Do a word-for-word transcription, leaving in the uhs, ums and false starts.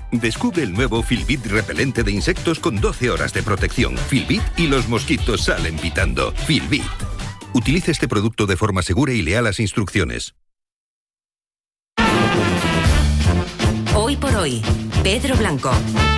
Descubre el nuevo Filbit repelente de insectos con doce horas de protección. Filbit y los mosquitos salen pitando. Filbit. Utilice este producto de forma segura y lea las instrucciones. Hoy por hoy, Pedro Blanco.